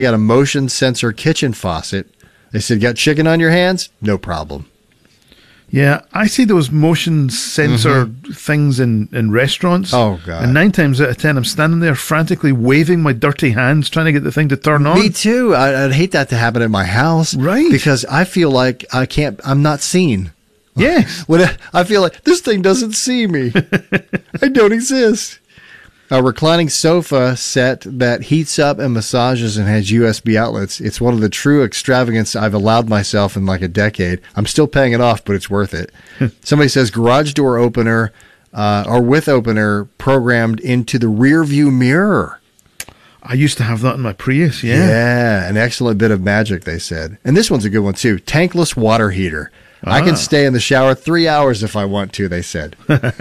got a motion sensor kitchen faucet. They said, got chicken on your hands? No problem. Yeah, I see those motion sensor things in restaurants. Oh, God. And 9 times out of 10, I'm standing there frantically waving my dirty hands, trying to get the thing to turn on. Me too. I'd hate that to happen at my house. Right. Because I feel like I'm not seen. Yes. When I feel like this thing doesn't see me. I don't exist. A reclining sofa set that heats up and massages and has USB outlets. It's one of the true extravagance I've allowed myself in like a decade. I'm still paying it off, but it's worth it. Somebody says garage door opener or with opener programmed into the rear view mirror. I used to have that in my Prius, yeah. Yeah, an excellent bit of magic, they said. And this one's a good one, too. Tankless water heater. I can stay in the shower 3 hours if I want to, they said.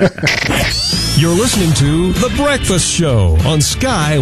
You're listening to The Breakfast Show on Sky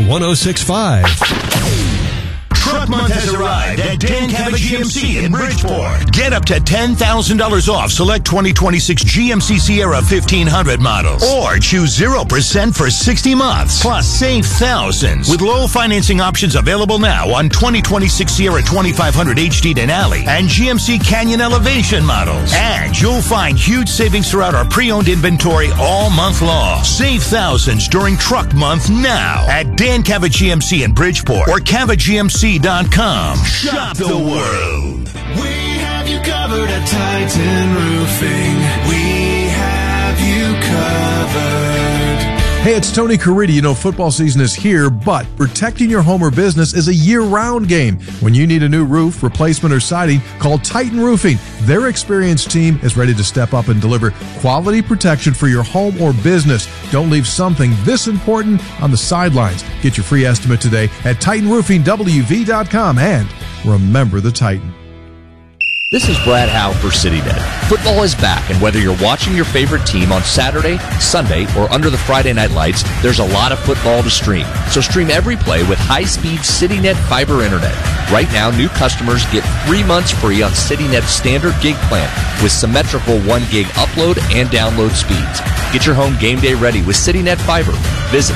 106.5. Truck Month has arrived at Dan Cabot GMC in Bridgeport. Get up to $10,000 off select 2026 GMC Sierra 1500 models. Or choose 0% for 60 months. Plus save thousands with low financing options available now on 2026 Sierra 2500 HD Denali and GMC Canyon Elevation models. And you'll find huge savings throughout our pre-owned inventory all month long. Save thousands during Truck Month now at Dan Cabot GMC in Bridgeport or CabotGMC.com. Shop the world. We have you covered at Titan Roofing. We have you covered. Hey, it's Tony Caridi. You know, football season is here, but protecting your home or business is a year-round game. When you need a new roof, replacement, or siding, call Titan Roofing. Their experienced team is ready to step up and deliver quality protection for your home or business. Don't leave something this important on the sidelines. Get your free estimate today at TitanRoofingWV.com and remember the Titan. This is Brad Howe for CityNet. Football is back, and whether you're watching your favorite team on Saturday, Sunday, or under the Friday night lights, there's a lot of football to stream. So stream every play with high-speed CityNet fiber internet. Right now, new customers get 3 months free on CityNet's standard gig plan with symmetrical 1 gig upload and download speeds. Get your home game day ready with CityNet fiber. Visit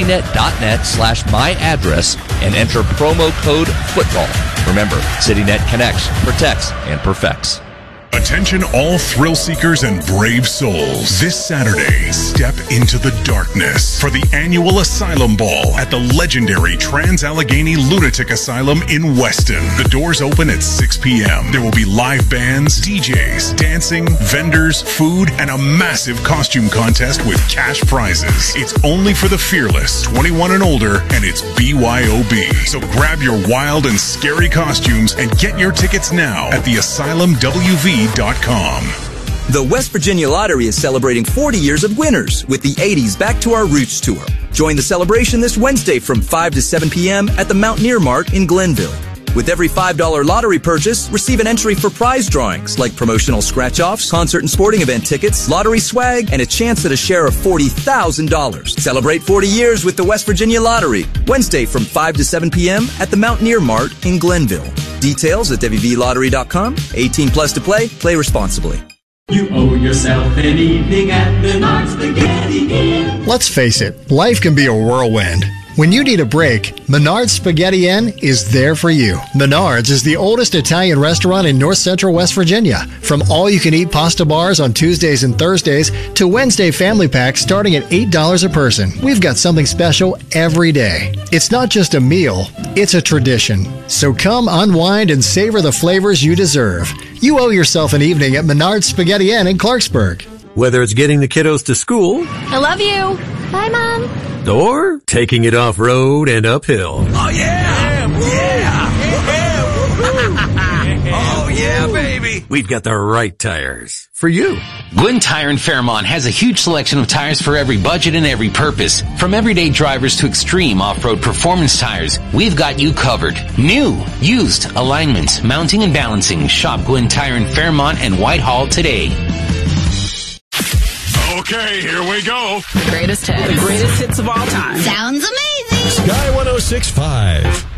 citynet.net/myaddress and enter promo code FOOTBALL. Remember, CityNet connects, protects, and perfects. Attention all thrill seekers and brave souls. This Saturday, step into the darkness for the annual Asylum Ball at the legendary Trans-Allegheny Lunatic Asylum in Weston. The doors open at 6 p.m. There will be live bands, DJs, dancing, vendors, food, and a massive costume contest with cash prizes. It's only for the fearless, 21 and older, and it's BYOB. So grab your wild and scary costumes and get your tickets now at theasylumwv.com. The West Virginia Lottery is celebrating 40 years of winners with the 80s Back to Our Roots Tour. Join the celebration this Wednesday from 5 to 7 p.m. at the Mountaineer Mart in Glenville. With every $5 lottery purchase, receive an entry for prize drawings like promotional scratch-offs, concert and sporting event tickets, lottery swag, and a chance at a share of $40,000. Celebrate 40 years with the West Virginia Lottery. Wednesday from 5 to 7 p.m. at the Mountaineer Mart in Glenville. Details at WVLottery.com. 18 plus to play. Play responsibly. You owe yourself an evening at Menards Spaghetti Inn. Let's face it, life can be a whirlwind. When you need a break, Menards Spaghetti Inn is there for you. Menards is the oldest Italian restaurant in north central West Virginia. From all-you-can-eat pasta bars on Tuesdays and Thursdays to Wednesday family packs starting at $8 a person, we've got something special every day. It's not just a meal, it's a tradition. So come unwind and savor the flavors you deserve. You owe yourself an evening at Menards Spaghetti Inn in Clarksburg. Whether it's getting the kiddos to school, I love you. Bye, Mom. Or taking it off-road and uphill. Oh, yeah! Yeah! Oh, yeah, baby! We've got the right tires for you. Gwinn Tire in Fairmont has a huge selection of tires for every budget and every purpose. From everyday drivers to extreme off-road performance tires, we've got you covered. New, used, alignments, mounting and balancing. Shop Gwinn Tire in Fairmont and Whitehall today. Okay, here we go. The greatest hits. The greatest hits of all time. Sounds amazing. Sky 106.5.